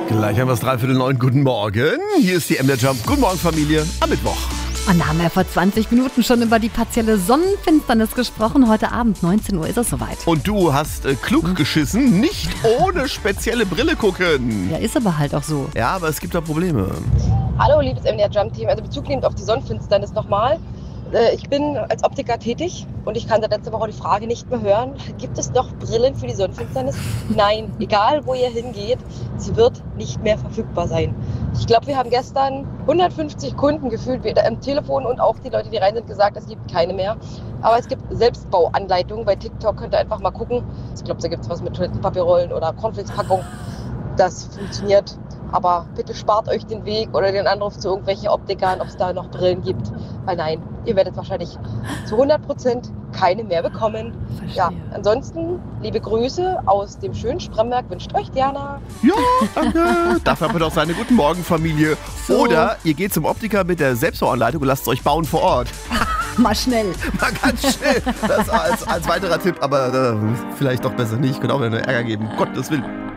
Gleich haben wir es 8:45. Guten Morgen. Hier ist die MDR Jump. Guten Morgen, Familie. Am Mittwoch. Und da haben wir vor 20 Minuten schon über die partielle Sonnenfinsternis gesprochen. Heute Abend, 19 Uhr, ist es soweit. Und du hast klug geschissen, nicht ohne spezielle Brille gucken. Ja, ist aber halt auch so. Ja, aber es gibt da Probleme. Hallo, liebes MDR Jump-Team. Also Bezug nehmend auf die Sonnenfinsternis nochmal. Ich bin als Optiker tätig und ich kann seit letzter Woche die Frage nicht mehr hören. Gibt es noch Brillen für die Sonnenfinsternis? Nein, egal wo ihr hingeht, sie wird nicht mehr verfügbar sein. Ich glaube, wir haben gestern 150 Kunden gefühlt am Telefon und auch die Leute, die rein sind, gesagt, es gibt keine mehr. Aber es gibt Selbstbauanleitungen. Bei TikTok könnt ihr einfach mal gucken. Ich glaube, da gibt es was mit Toilettenpapierrollen oder Cornflakes-Packung. Das funktioniert. Aber bitte spart euch den Weg oder den Anruf zu irgendwelchen Optikern, ob es da noch Brillen gibt. Weil nein, ihr werdet wahrscheinlich zu 100% keine mehr bekommen. Verstehe. Ja, ansonsten liebe Grüße aus dem schönen Spremberg wünscht euch Diana. Ja, danke. Dafür habt ihr doch seine Guten Morgen, Familie. So. Oder ihr geht zum Optiker mit der Selbstbauanleitung und lasst es euch bauen vor Ort. Mal schnell. Mal ganz schnell. Das als weiterer Tipp, aber vielleicht doch besser nicht. Könnte auch wieder Ärger geben. Gottes Willen.